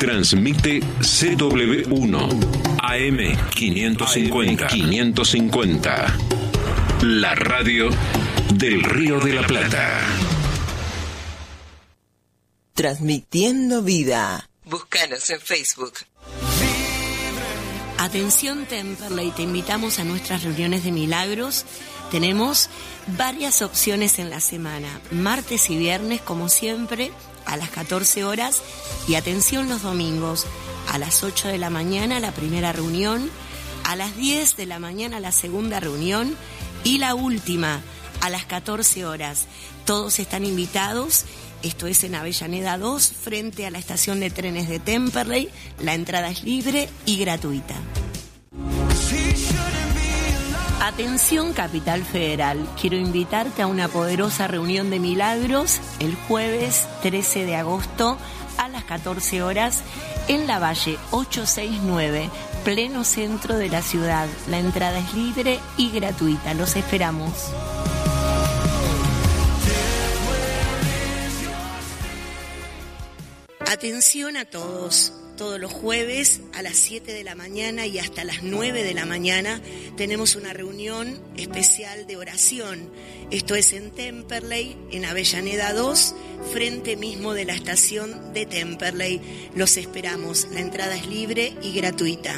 Transmite CW1 AM 550. La radio del Río de la Plata. Transmitiendo vida. Búscanos en Facebook. Atención Temperley, te invitamos a nuestras reuniones de milagros. Tenemos varias opciones en la semana, martes y viernes como siempre a las 14 horas y atención los domingos a las 8 de la mañana la primera reunión, a las 10 de la mañana la segunda reunión y la última a las 14 horas. Todos están invitados. Esto es en Avellaneda 2, frente a la estación de trenes de Temperley. La entrada es libre y gratuita. Atención Capital Federal, quiero invitarte a una poderosa reunión de milagros el jueves 13 de agosto a las 14 horas en la Valle 869, pleno centro de la ciudad. La entrada es libre y gratuita. Los esperamos. Atención a todos los jueves a las 7 de la mañana y hasta las 9 de la mañana tenemos una reunión especial de oración. Esto es en Temperley, en Avellaneda 2, frente mismo de la estación de Temperley. Los esperamos, la entrada es libre y gratuita.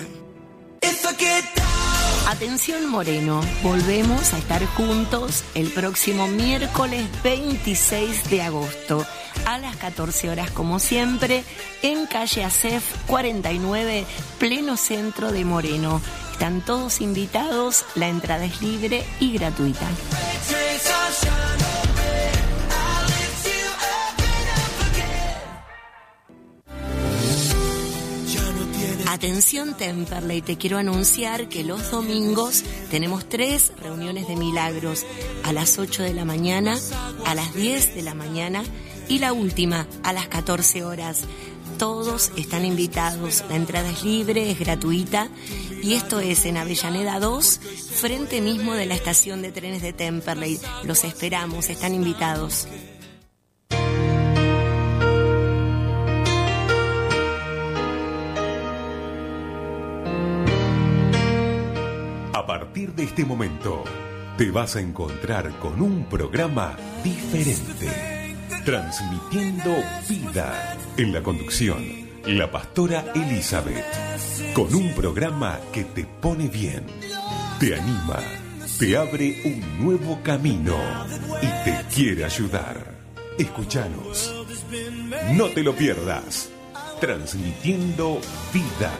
Atención Moreno, volvemos a estar juntos el próximo miércoles 26 de agosto a las 14 horas como siempre en calle Acef 49, pleno centro de Moreno. Están todos invitados, la entrada es libre y gratuita. Atención Temperley, te quiero anunciar que los domingos tenemos 3 reuniones de milagros, a las 8 de la mañana, a las 10 de la mañana y la última a las 14 horas. Todos están invitados, la entrada es libre, es gratuita y esto es en Avellaneda 2, frente mismo de la estación de trenes de Temperley. Los esperamos, están invitados. A partir de este momento, te vas a encontrar con un programa diferente, transmitiendo vida. En la conducción, la pastora Elizabeth, con un programa que te pone bien, te anima, te abre un nuevo camino y te quiere ayudar. Escúchanos, no te lo pierdas, transmitiendo vida.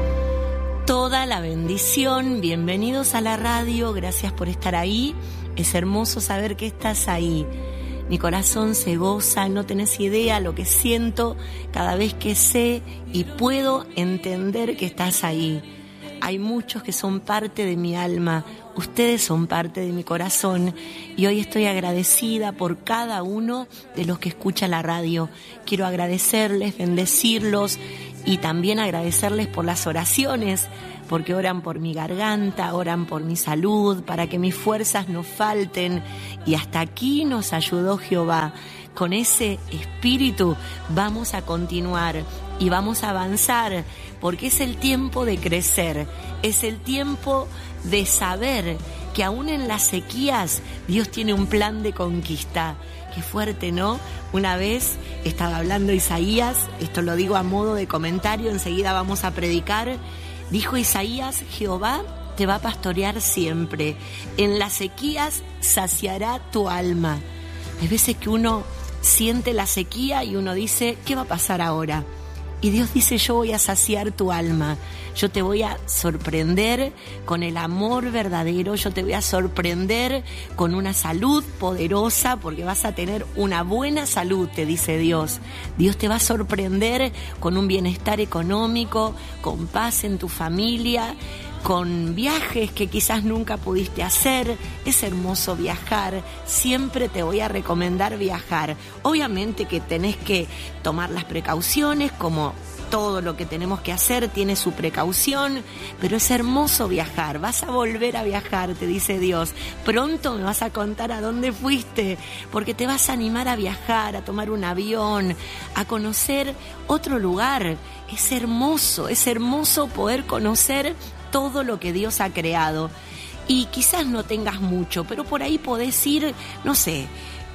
Toda la bendición, bienvenidos a la radio, gracias por estar ahí, es hermoso saber que estás ahí, mi corazón se goza, no tenés idea lo que siento cada vez que sé y puedo entender que estás ahí. Hay muchos que son parte de mi alma, ustedes son parte de mi corazón y hoy estoy agradecida por cada uno de los que escucha la radio. Quiero agradecerles, bendecirlos y también agradecerles por las oraciones, porque oran por mi garganta, oran por mi salud, para que mis fuerzas no falten. Y hasta aquí nos ayudó Jehová. Con ese espíritu vamos a continuar y vamos a avanzar, porque es el tiempo de crecer, es el tiempo de saber que aún en las sequías Dios tiene un plan de conquista. Qué fuerte, ¿no? Una vez estaba hablando Isaías, esto lo digo a modo de comentario, enseguida vamos a predicar. Dijo Isaías, Jehová te va a pastorear siempre, en las sequías saciará tu alma. Hay veces que uno siente la sequía y uno dice, ¿qué va a pasar ahora? Y Dios dice, yo voy a saciar tu alma, yo te voy a sorprender con el amor verdadero, yo te voy a sorprender con una salud poderosa, porque vas a tener una buena salud, te dice Dios. Dios te va a sorprender con un bienestar económico, con paz en tu familia, con viajes que quizás nunca pudiste hacer. Es hermoso viajar, siempre te voy a recomendar viajar. Obviamente que tenés que tomar las precauciones, como todo lo que tenemos que hacer tiene su precaución, pero es hermoso viajar. Vas a volver a viajar, te dice Dios. Pronto me vas a contar a dónde fuiste, porque te vas a animar a viajar, a tomar un avión, a conocer otro lugar. Es hermoso poder conocer todo lo que Dios ha creado. Y quizás no tengas mucho, pero por ahí podés ir, no sé,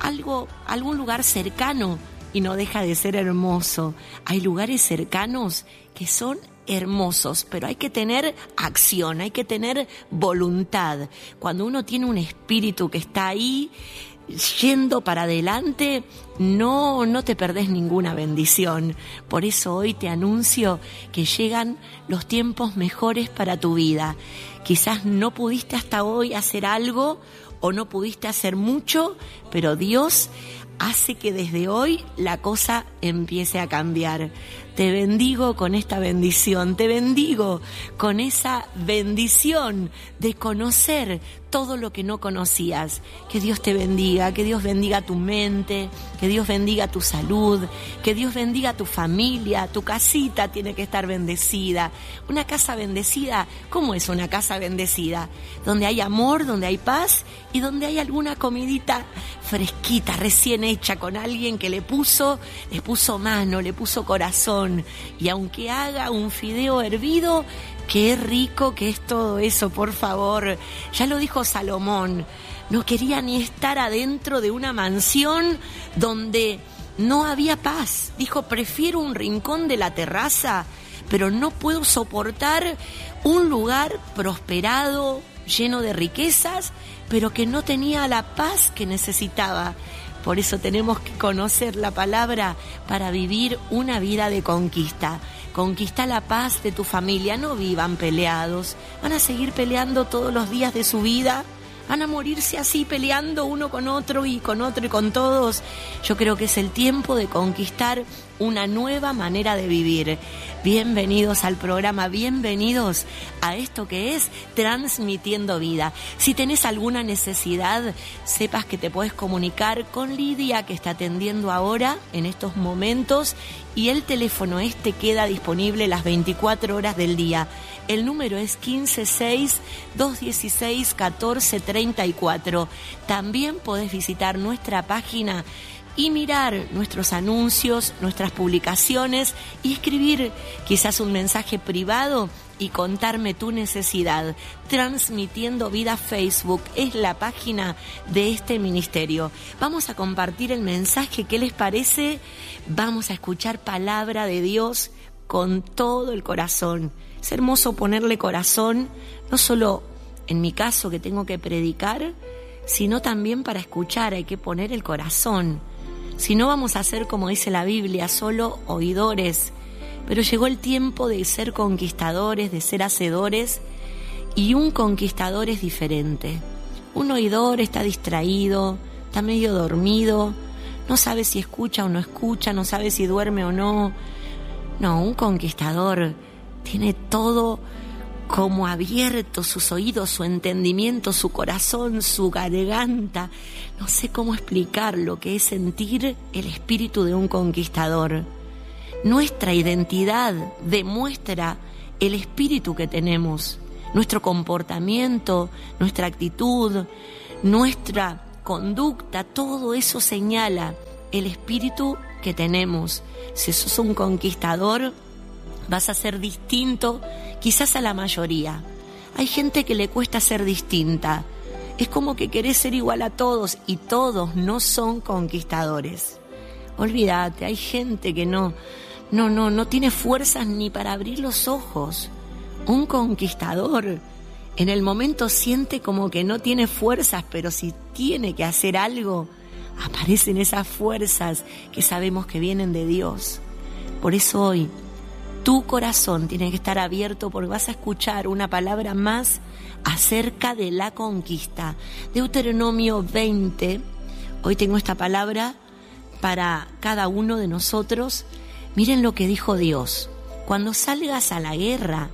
algún lugar cercano, y no deja de ser hermoso. Hay lugares cercanos que son hermosos, pero hay que tener acción, hay que tener voluntad. Cuando uno tiene un espíritu que está ahí yendo para adelante, no te perdés ninguna bendición. Por eso hoy te anuncio que llegan los tiempos mejores para tu vida. Quizás no pudiste hasta hoy hacer algo o no pudiste hacer mucho, pero Dios hace que desde hoy la cosa empiece a cambiar. Te bendigo con esta bendición, te bendigo con esa bendición de conocer todo lo que no conocías. Que Dios te bendiga, que Dios bendiga tu mente, que Dios bendiga tu salud, que Dios bendiga tu familia, tu casita tiene que estar bendecida. Una casa bendecida, ¿cómo es una casa bendecida? Donde hay amor, donde hay paz y donde hay alguna comidita fresquita, recién hecha, con alguien que le puso mano, le puso corazón. Y aunque haga un fideo hervido, qué rico que es todo eso, por favor. Ya lo dijo Salomón, no quería ni estar adentro de una mansión donde no había paz. Dijo, prefiero un rincón de la terraza, pero no puedo soportar un lugar prosperado, lleno de riquezas, pero que no tenía la paz que necesitaba. Por eso tenemos que conocer la palabra para vivir una vida de conquista. Conquista la paz de tu familia, no vivan peleados. Van a seguir peleando todos los días de su vida. Van a morirse así peleando uno con otro y con otro y con todos. Yo creo que es el tiempo de conquistar una nueva manera de vivir. Bienvenidos al programa, bienvenidos a esto que es Transmitiendo Vida. Si tenés alguna necesidad, sepas que te puedes comunicar con Lidia, que está atendiendo ahora en estos momentos, y el teléfono queda disponible las 24 horas del día. El número es 156-216-1434. También podés visitar nuestra página y mirar nuestros anuncios, nuestras publicaciones y escribir quizás un mensaje privado y contarme tu necesidad. Transmitiendo Vida Facebook es la página de este ministerio. Vamos a compartir el mensaje, ¿qué les parece? Vamos a escuchar palabra de Dios con todo el corazón. Es hermoso ponerle corazón, no solo en mi caso que tengo que predicar, sino también para escuchar hay que poner el corazón. Si no, vamos a ser, como dice la Biblia, solo oidores. Pero llegó el tiempo de ser conquistadores, de ser hacedores, y un conquistador es diferente. Un oidor está distraído, está medio dormido, no sabe si escucha o no escucha, no sabe si duerme o no. No, un conquistador tiene todo como abierto, sus oídos, su entendimiento, su corazón, su garganta. No sé cómo explicar lo que es sentir el espíritu de un conquistador. Nuestra identidad demuestra el espíritu que tenemos, nuestro comportamiento, nuestra actitud, nuestra conducta, todo eso señala el espíritu que tenemos. Si sos un conquistador, vas a ser distinto quizás a la mayoría. Hay gente que le cuesta ser distinta. Es como que querés ser igual a todos y todos no son conquistadores. Olvídate, hay gente que no tiene fuerzas ni para abrir los ojos. Un conquistador en el momento siente como que no tiene fuerzas, pero si tiene que hacer algo, aparecen esas fuerzas que sabemos que vienen de Dios. Por eso hoy tu corazón tiene que estar abierto, porque vas a escuchar una palabra más acerca de la conquista. Deuteronomio 20. Hoy tengo esta palabra para cada uno de nosotros. Miren lo que dijo Dios. Cuando salgas a la guerra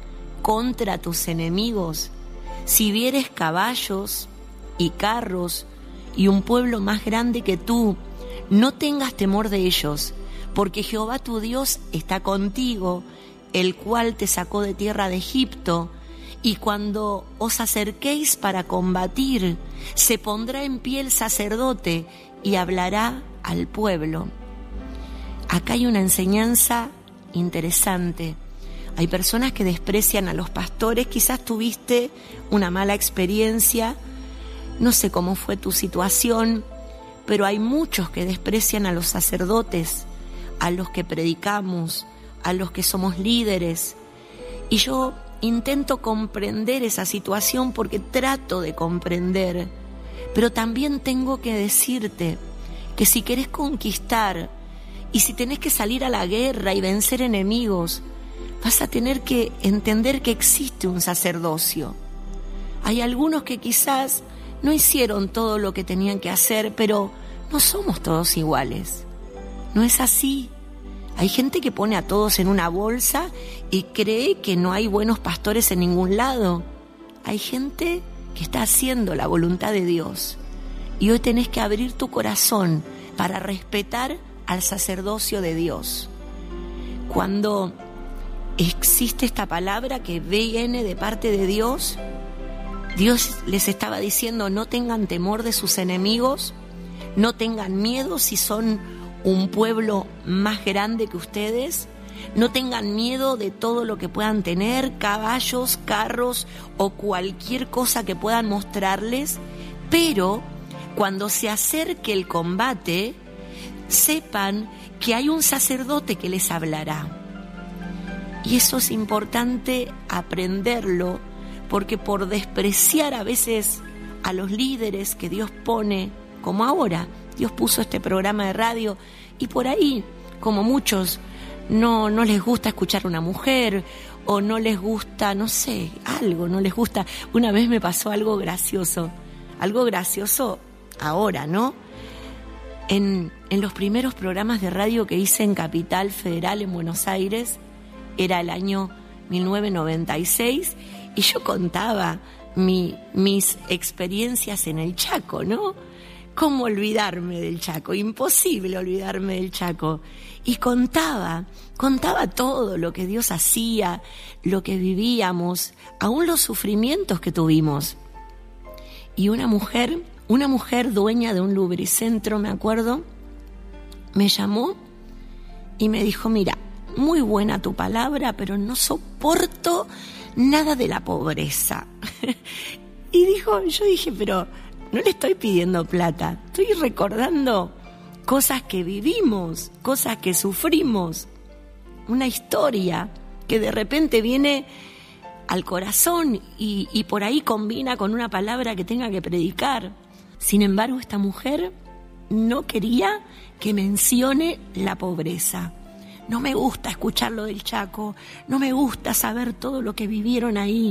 contra tus enemigos, si vieres caballos y carros y un pueblo más grande que tú, no tengas temor de ellos, porque Jehová tu Dios está contigo, el cual te sacó de tierra de Egipto. Y cuando os acerquéis para combatir, se pondrá en pie el sacerdote y hablará al pueblo. Acá hay una enseñanza interesante. Hay personas que desprecian a los pastores, quizás tuviste una mala experiencia, no sé cómo fue tu situación, pero hay muchos que desprecian a los sacerdotes, a los que predicamos, a los que somos líderes. Y yo intento comprender esa situación porque trato de comprender, pero también tengo que decirte que si querés conquistar y si tenés que salir a la guerra y vencer enemigos, vas a tener que entender que existe un sacerdocio. Hay algunos que quizás no hicieron todo lo que tenían que hacer, pero no somos todos iguales. No es así. Hay gente que pone a todos en una bolsa y cree que no hay buenos pastores en ningún lado. Hay gente que está haciendo la voluntad de Dios. Y hoy tenés que abrir tu corazón para respetar al sacerdocio de Dios. Cuando existe esta palabra que viene de parte de Dios, Dios les estaba diciendo: no tengan temor de sus enemigos, no tengan miedo si son un pueblo más grande que ustedes, no tengan miedo de todo lo que puedan tener, caballos, carros o cualquier cosa que puedan mostrarles, pero cuando se acerque el combate, sepan que hay un sacerdote que les hablará. Y eso es importante aprenderlo, porque por despreciar a veces a los líderes que Dios pone, como ahora, Dios puso este programa de radio y por ahí, como muchos, no les gusta escuchar a una mujer o no les gusta, no sé, algo, no les gusta. Una vez me pasó algo gracioso ahora, ¿no? En los primeros programas de radio que hice en Capital Federal, en Buenos Aires, era el año 1996, y yo contaba mis experiencias en el Chaco, ¿no? ¿Cómo olvidarme del Chaco? Imposible olvidarme del Chaco. Y contaba todo lo que Dios hacía, lo que vivíamos, aún los sufrimientos que tuvimos. Y una mujer dueña de un lubricentro, me acuerdo, me llamó y me dijo: mira, muy buena tu palabra, pero no soporto nada de la pobreza. Y yo dije, pero no le estoy pidiendo plata, estoy recordando cosas que vivimos, cosas que sufrimos, una historia que de repente viene al corazón y por ahí combina con una palabra que tenga que predicar. Sin embargo, esta mujer no quería que mencione la pobreza. No me gusta escuchar lo del Chaco, no me gusta saber todo lo que vivieron ahí.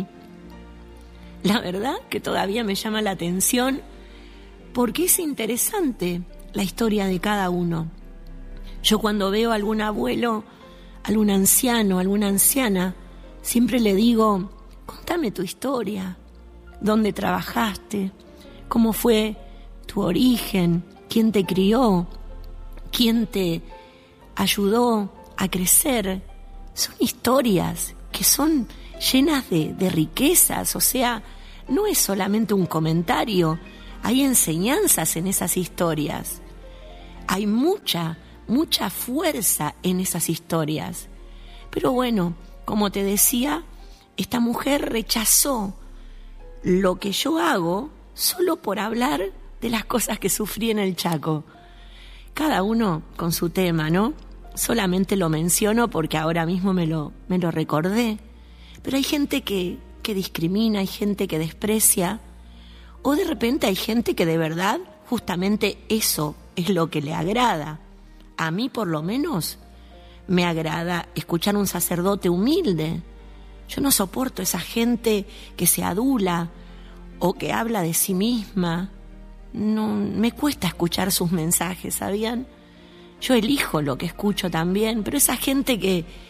La verdad que todavía me llama la atención porque es interesante la historia de cada uno. Yo cuando veo a algún abuelo, algún anciano, alguna anciana, siempre le digo: contame tu historia, dónde trabajaste, cómo fue tu origen, quién te crió, quién te ayudó a crecer. Son historias que son llenas de riquezas, o sea, no es solamente un comentario, hay enseñanzas en esas historias, hay mucha fuerza en esas historias. Pero bueno, como te decía, esta mujer rechazó lo que yo hago solo por hablar de las cosas que sufrí en el Chaco. Cada uno con su tema, ¿no? Solamente lo menciono porque ahora mismo me lo recordé. Pero hay gente que discrimina, hay gente que desprecia, o de repente hay gente que de verdad justamente eso es lo que le agrada. A mí por lo menos me agrada escuchar a un sacerdote humilde. Yo no soporto esa gente que se adula o que habla de sí misma. No, me cuesta escuchar sus mensajes, ¿sabían? Yo elijo lo que escucho también, pero esa gente que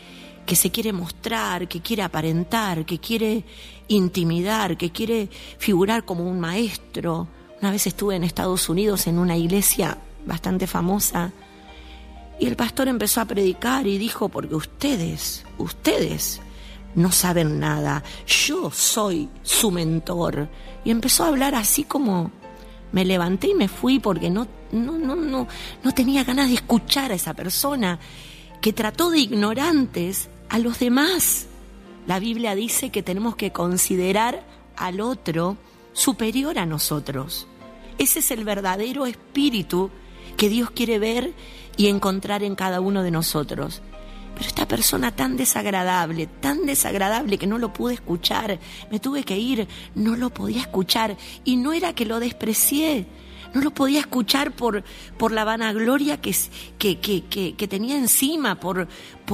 que se quiere mostrar, que quiere aparentar, que quiere intimidar, que quiere figurar como un maestro. Una vez estuve en Estados Unidos en una iglesia bastante famosa y el pastor empezó a predicar y dijo: porque ustedes no saben nada, yo soy su mentor. Y empezó a hablar así como... Me levanté y me fui porque no tenía ganas de escuchar a esa persona que trató de ignorantes a los demás. La Biblia dice que tenemos que considerar al otro superior a nosotros. Ese es el verdadero espíritu que Dios quiere ver y encontrar en cada uno de nosotros. Pero esta persona tan desagradable que no lo pude escuchar, me tuve que ir, no lo podía escuchar. Y no era que lo desprecié, no lo podía escuchar por la vanagloria que tenía encima, por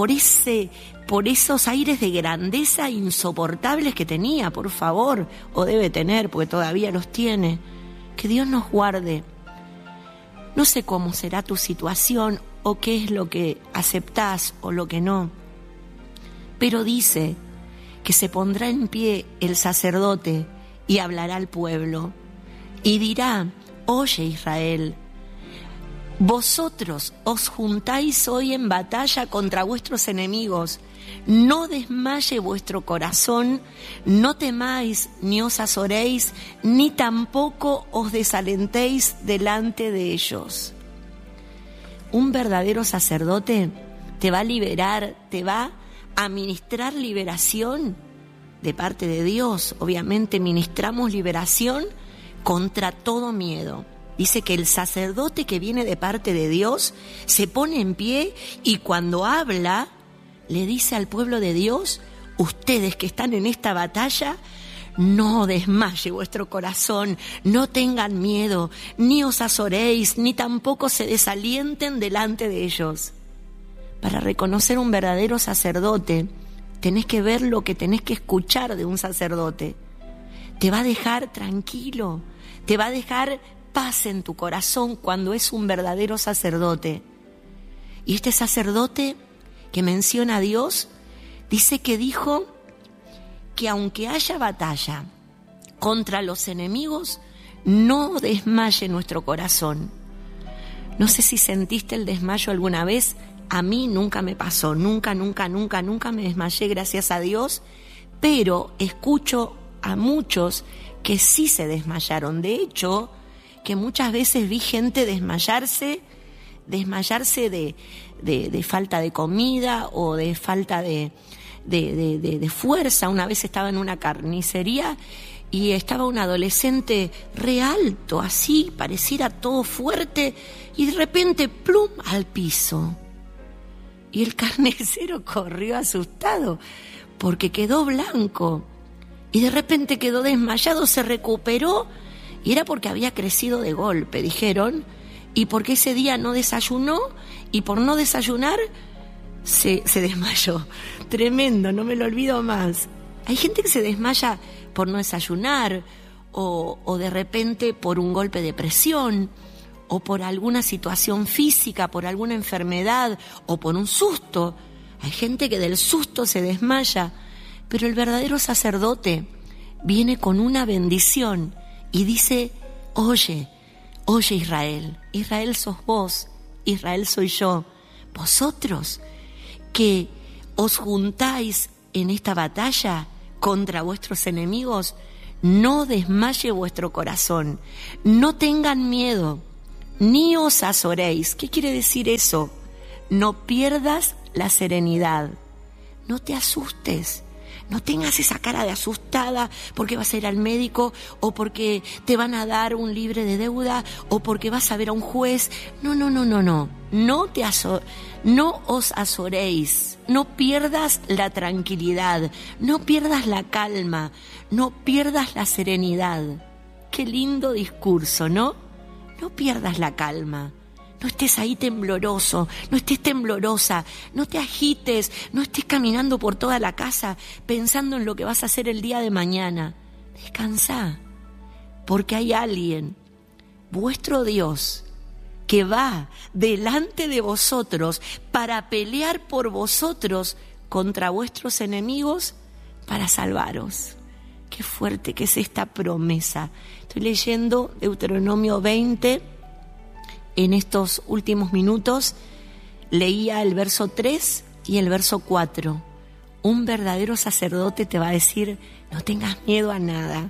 esos aires de grandeza insoportables que tenía, por favor, o debe tener, porque todavía los tiene. Que Dios nos guarde. No sé cómo será tu situación o qué es lo que aceptás o lo que no, pero dice que se pondrá en pie el sacerdote y hablará al pueblo y dirá: oye Israel, vosotros os juntáis hoy en batalla contra vuestros enemigos, no desmaye vuestro corazón, no temáis ni os azoréis, ni tampoco os desalentéis delante de ellos. Un verdadero sacerdote te va a liberar, te va a ministrar liberación de parte de Dios. Obviamente ministramos liberación contra todo miedo. Dice que el sacerdote que viene de parte de Dios se pone en pie y cuando habla le dice al pueblo de Dios: ustedes que están en esta batalla, no desmaye vuestro corazón, no tengan miedo, ni os azoréis, ni tampoco se desalienten delante de ellos. Para reconocer un verdadero sacerdote, tenés que ver lo que tenés que escuchar de un sacerdote. Te va a dejar tranquilo, te va a dejar paz en tu corazón cuando es un verdadero sacerdote. Y este sacerdote que menciona a Dios, dice que dijo que aunque haya batalla contra los enemigos, no desmaye nuestro corazón. No sé si sentiste el desmayo alguna vez. A mí nunca me pasó, nunca me desmayé, gracias a Dios, pero escucho a muchos que sí se desmayaron. De hecho, que muchas veces vi gente desmayarse de falta de comida o de falta de fuerza. Una vez estaba en una carnicería y estaba un adolescente re alto, así, pareciera todo fuerte, y de repente, plum, al piso. Y el carnicero corrió asustado porque quedó blanco y de repente quedó desmayado, se recuperó y era porque había crecido de golpe, dijeron, y porque ese día no desayunó y por no desayunar se desmayó. Tremendo, no me lo olvido más. Hay gente que se desmaya por no desayunar o de repente por un golpe de presión o por alguna situación física, por alguna enfermedad o por un susto. Hay gente que del susto se desmaya, pero el verdadero sacerdote viene con una bendición y dice: oye Israel, Israel sos vos, Israel soy yo, vosotros que os juntáis en esta batalla contra vuestros enemigos, no desmaye vuestro corazón, no tengan miedo, ni os azoréis. ¿Qué quiere decir eso? No pierdas la serenidad, no te asustes, no tengas esa cara de asustada porque vas a ir al médico o porque te van a dar un libre de deuda o porque vas a ver a un juez. No os azoréis, no pierdas la tranquilidad, no pierdas la calma, no pierdas la serenidad. Qué lindo discurso, ¿no? No pierdas la calma. No estés ahí tembloroso, no estés temblorosa, no te agites, no estés caminando por toda la casa pensando en lo que vas a hacer el día de mañana. Descansá, porque hay alguien, vuestro Dios, que va delante de vosotros para pelear por vosotros contra vuestros enemigos para salvaros. Qué fuerte que es esta promesa. Estoy leyendo Deuteronomio 20 en estos últimos minutos. Leía el verso 3 y el verso 4. Un verdadero sacerdote te va a decir, no tengas miedo a nada.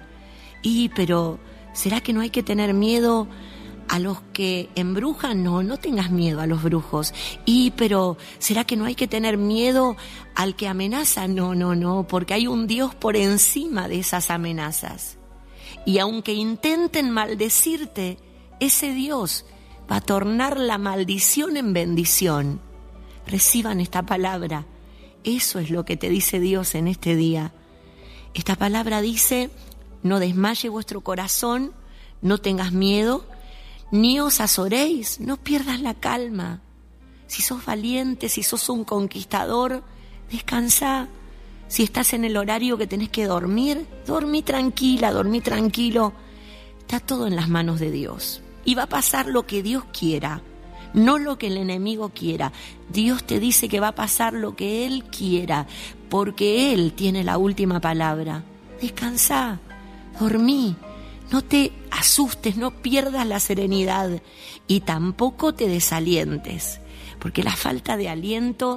Pero ¿será que no hay que tener miedo a los que embrujan? No tengas miedo a los brujos. Pero ¿será que no hay que tener miedo al que amenaza? No, porque hay un Dios por encima de esas amenazas. Y aunque intenten maldecirte, ese Dios va a tornar la maldición en bendición. Reciban esta palabra. Eso es lo que te dice Dios en este día. Esta palabra dice, no desmaye vuestro corazón, no tengas miedo, ni os azoréis, no pierdas la calma. Si sos valiente, si sos un conquistador, descansa. Si estás en el horario que tenés que dormir, dormí tranquila, dormí tranquilo. Está todo en las manos de Dios. Y va a pasar lo que Dios quiera, no lo que el enemigo quiera. Dios te dice que va a pasar lo que Él quiera, porque Él tiene la última palabra. Descansa, dormí, no te asustes, no pierdas la serenidad y tampoco te desalientes, porque la falta de aliento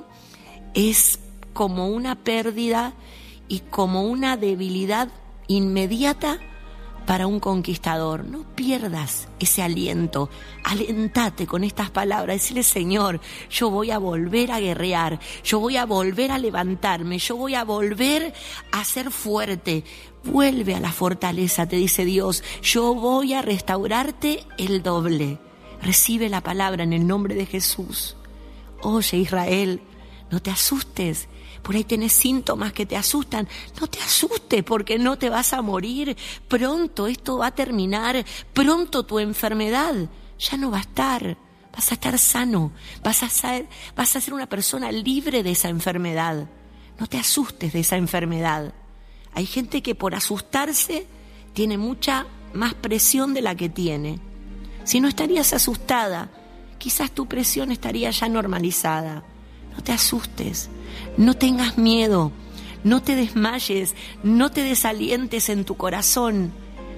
es como una pérdida y como una debilidad inmediata para un conquistador. No pierdas ese aliento, alentate con estas palabras, decirle, Señor, yo voy a volver a guerrear, yo voy a volver a levantarme, yo voy a volver a ser fuerte. Vuelve a la fortaleza, te dice Dios, yo voy a restaurarte el doble. Recibe la palabra en el nombre de Jesús. Oye, Israel, no te asustes. Por ahí tenés síntomas que te asustan. No te asustes porque no te vas a morir. Pronto esto va a terminar. Pronto tu enfermedad ya no va a estar. Vas a estar sano. Vas a ser una persona libre de esa enfermedad. No te asustes de esa enfermedad. Hay gente que por asustarse tiene mucha más presión de la que tiene. Si no estarías asustada, quizás tu presión estaría ya normalizada. No te asustes, no tengas miedo, no te desmayes, no te desalientes en tu corazón.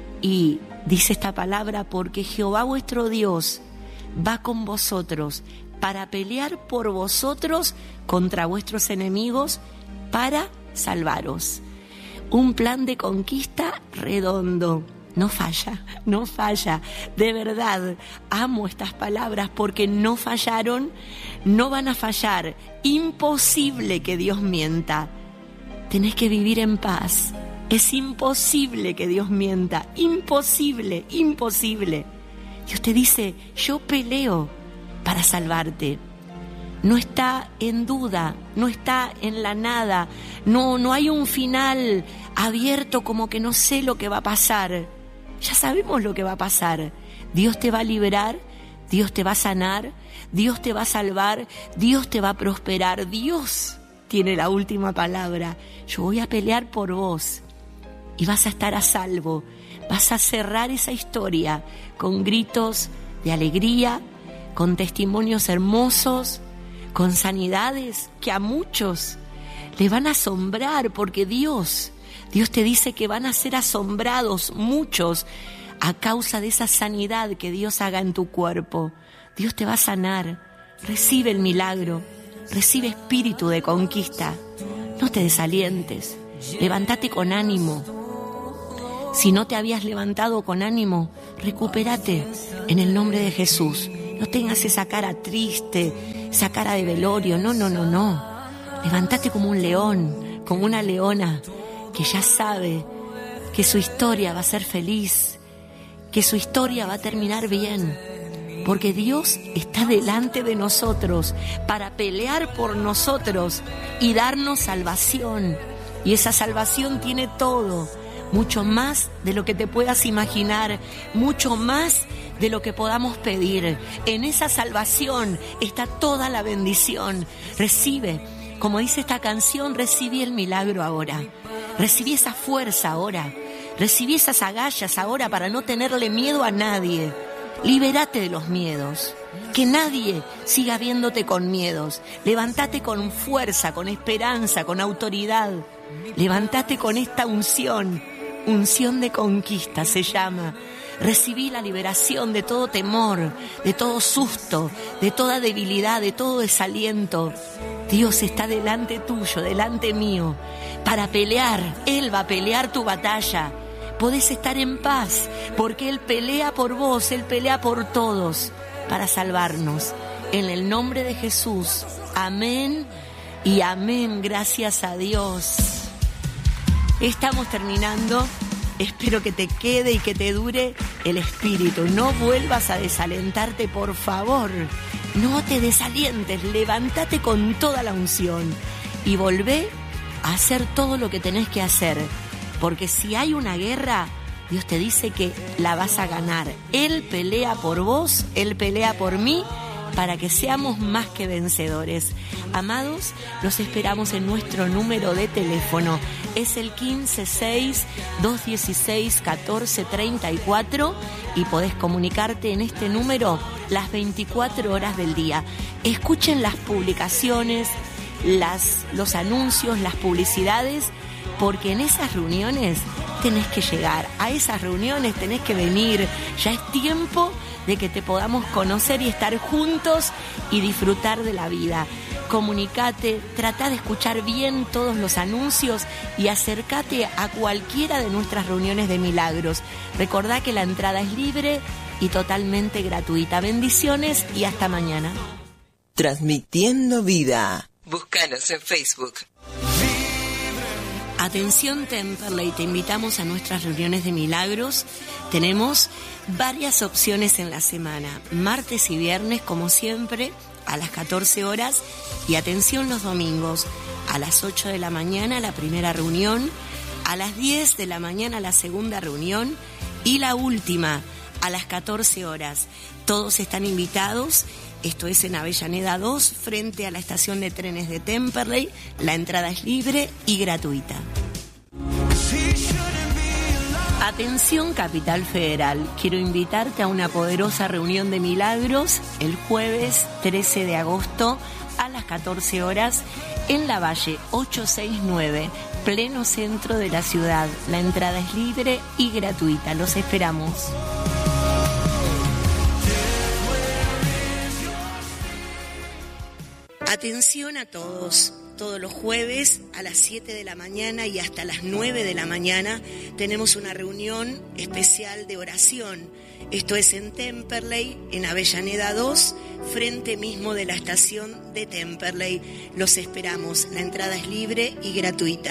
Y dice esta palabra, porque Jehová vuestro Dios va con vosotros para pelear por vosotros contra vuestros enemigos para salvaros. Un plan de conquista redondo. No falla, no falla. De verdad, amo estas palabras porque no fallaron, no van a fallar. Imposible que Dios mienta. Tenés que vivir en paz. Es imposible que Dios mienta. Imposible, imposible. Dios te dice, yo peleo para salvarte. No está en duda, no está en la nada. No hay un final abierto como que no sé lo que va a pasar. Ya sabemos lo que va a pasar. Dios te va a liberar, Dios te va a sanar, Dios te va a salvar, Dios te va a prosperar. Dios tiene la última palabra. Yo voy a pelear por vos y vas a estar a salvo. Vas a cerrar esa historia con gritos de alegría, con testimonios hermosos, con sanidades que a muchos le van a asombrar, porque Dios te dice que van a ser asombrados muchos a causa de esa sanidad que Dios haga en tu cuerpo. Dios te va a sanar. Recibe el milagro, recibe espíritu de conquista. No te desalientes, levántate con ánimo. Si no te habías levantado con ánimo, recupérate en el nombre de Jesús. No tengas esa cara triste, esa cara de velorio. No. Levántate como un león, como una leona, que ya sabe que su historia va a ser feliz, que su historia va a terminar bien, porque Dios está delante de nosotros para pelear por nosotros y darnos salvación. Y esa salvación tiene todo, mucho más de lo que te puedas imaginar, mucho más de lo que podamos pedir. En esa salvación está toda la bendición. Recibe, como dice esta canción, recibí el milagro ahora. Recibí esa fuerza ahora. Recibí esas agallas ahora para no tenerle miedo a nadie. Libérate de los miedos. Que nadie siga viéndote con miedos. Levántate con fuerza, con esperanza, con autoridad. Levántate con esta unción de conquista se llama. Recibí la liberación de todo temor, de todo susto, de toda debilidad, de todo desaliento. Dios está delante tuyo, delante mío, para pelear. Él va a pelear tu batalla. Podés estar en paz, porque Él pelea por vos, Él pelea por todos, para salvarnos. En el nombre de Jesús. Amén y amén. Gracias a Dios. Estamos terminando. Espero que te quede y que te dure el espíritu. No vuelvas a desalentarte, por favor. No te desalientes. Levántate con toda la unción y volvé a hacer todo lo que tenés que hacer. Porque si hay una guerra, Dios te dice que la vas a ganar. Él pelea por vos, Él pelea por mí, para que seamos más que vencedores. Amados, los esperamos en nuestro número de teléfono. Es el 156-216-1434 y podés comunicarte en este número las 24 horas del día. Escuchen las publicaciones, los anuncios, las publicidades, porque en esas reuniones tenés que llegar. A esas reuniones tenés que venir. Ya es tiempo de que te podamos conocer y estar juntos y disfrutar de la vida. Comunicate, trata de escuchar bien todos los anuncios y acércate a cualquiera de nuestras reuniones de milagros. Recordá que la entrada es libre y totalmente gratuita. Bendiciones y hasta mañana. Transmitiendo vida. Búscanos en Facebook. Atención Temperley, te invitamos a nuestras reuniones de milagros. Tenemos varias opciones en la semana, martes y viernes como siempre a las 14 horas y atención los domingos a las 8 de la mañana la primera reunión, a las 10 de la mañana la segunda reunión y la última a las 14 horas. Todos están invitados. Esto es en Avellaneda 2, frente a la estación de trenes de Temperley. La entrada es libre y gratuita. Atención Capital Federal, quiero invitarte a una poderosa reunión de milagros el jueves 13 de agosto a las 14 horas en La Valle 869, pleno centro de la ciudad. La entrada es libre y gratuita. Los esperamos. Atención a todos los jueves a las 7 de la mañana y hasta las 9 de la mañana tenemos una reunión especial de oración. Esto es en Temperley, en Avellaneda 2, frente mismo de la estación de Temperley. Los esperamos, la entrada es libre y gratuita.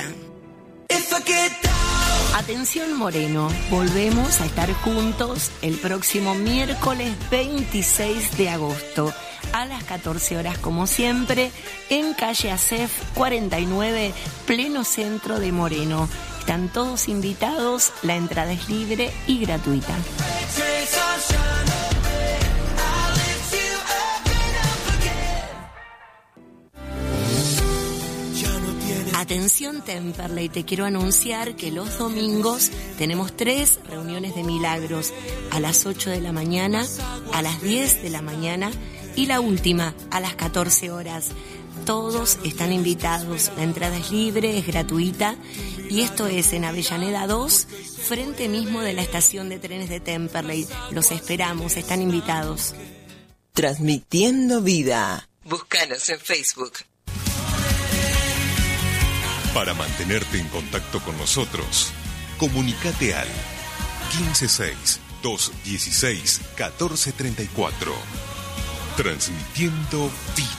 Atención Moreno, volvemos a estar juntos el próximo miércoles 26 de agosto a las 14 horas como siempre en calle Acef 49, pleno centro de Moreno. Están todos invitados, la entrada es libre y gratuita. Atención Temperley, te quiero anunciar que los domingos tenemos 3 reuniones de milagros a las 8 de la mañana, a las 10 de la mañana y la última a las 14 horas. Todos están invitados, la entrada es libre, es gratuita y esto es en Avellaneda 2, frente mismo de la estación de trenes de Temperley. Los esperamos, están invitados. Transmitiendo vida. Búscanos en Facebook. Para mantenerte en contacto con nosotros, comunícate al 156-216-1434. Transmitiendo vida.